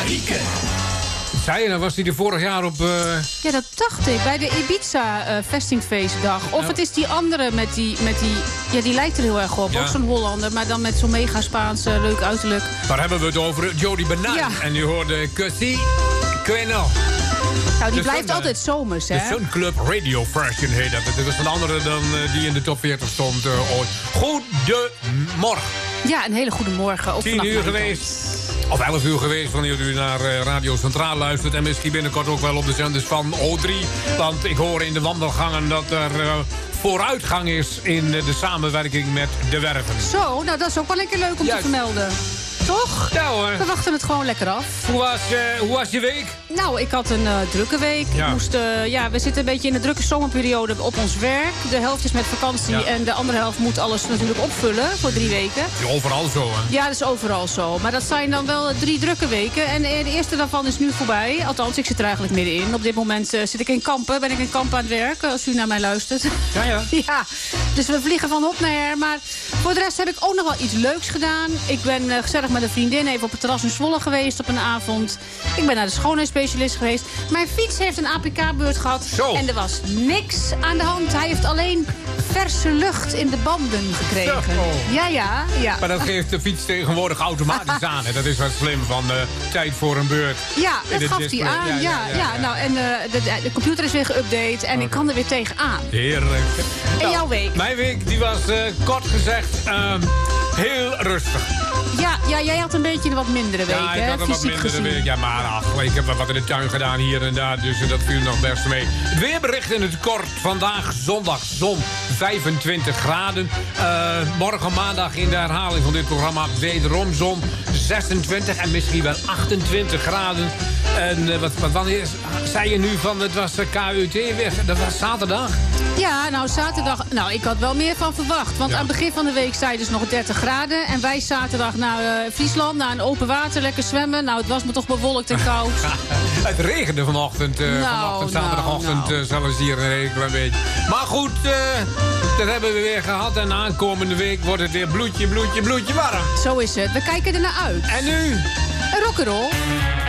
Marieke. Zei je, dan was hij er vorig jaar op... Ja, dat dacht ik. Bij de Ibiza vestingfeestdag. Of het is die andere met die... Ja, die lijkt er heel erg op. Ja. Ook zo'n Hollander, maar dan met zo'n mega Spaanse leuk uiterlijk. Daar hebben we het over. Jody Bernal. Ja. En u hoorde Cussie Queno. Nou, die De blijft Sun, altijd zomers, De hè? Sun Club Radio Version heet dat. Dat was een andere dan die in de top 40 stond ooit. Goedemorgen. Ja, een hele goede morgen. Ook 10 vanaf uur mijn geweest. Of 11 uur geweest wanneer u naar Radio Centraal luistert. En misschien binnenkant ook wel op de zenders van O3. Want ik hoor in de wandelgangen dat er vooruitgang is in de samenwerking met de werven. Zo, nou dat is ook wel een keer leuk om Juist. te vermelden. Toch? Ja hoor. We wachten het gewoon lekker af. Hoe was je week? Nou, ik had een drukke week. Ja. Ik moest, we zitten een beetje in de drukke zomerperiode op ons werk. De helft is met vakantie Ja. en de andere helft moet alles natuurlijk opvullen voor 3 weken. Ja, overal zo, hè? Ja, dat is overal zo. Maar dat zijn dan wel 3 drukke weken. En de eerste daarvan is nu voorbij. Althans, ik zit er eigenlijk middenin. Op dit moment zit ik in Kampen. Ben ik in Kampen aan het werk, als u naar mij luistert. Ja, ja. Ja, dus we vliegen van op naar her. Maar voor de rest heb ik ook nog wel iets leuks gedaan. Ik ben gezellig met een vriendin even op het terras in Zwolle geweest op een avond. Ik ben naar de schoonheidsspecialist geweest. Mijn fiets heeft een APK-beurt gehad. Zo. En er was niks aan de hand. Hij heeft alleen verse lucht in de banden gekregen. Zo. Ja. Maar dat geeft de fiets tegenwoordig automatisch aan. Hè? Dat is wat slim van tijd voor een beurt. Ja, In dat het gaf hij display. aan. Ja. Nou, en de computer is weer geüpdate en ik kan er weer tegenaan. Heerlijk. En jouw week? Mijn week die was kort gezegd heel rustig. Ja, jij had een beetje een wat mindere week, Ja, ik hè? had een wat Fysiek mindere gezien. week. Ja, maar ach, ik heb wat in de tuin gedaan hier en daar. Dus dat viel nog best mee. Het weerbericht in het kort. Vandaag zondag zon 25 graden. Morgen maandag in de herhaling van dit programma wederom zon 26 en misschien wel 28 graden. En wanneer zei je nu van het was KUT weer? Dat was zaterdag? Ja, nou zaterdag... Nou, ik had wel meer van verwacht. Want Ja. aan het begin van de week zei dus nog 30 graden. En wij zaterdag naar Friesland, naar een open water, lekker zwemmen. Nou, het was me toch bewolkt en koud. Het regende vanochtend, zaterdagochtend, zelfs hier een heel klein beetje. Maar goed, dat hebben we weer gehad. En aankomende week wordt het weer bloedje warm. Zo is het. We kijken er naar uit. En nu? Een rock'n'roll.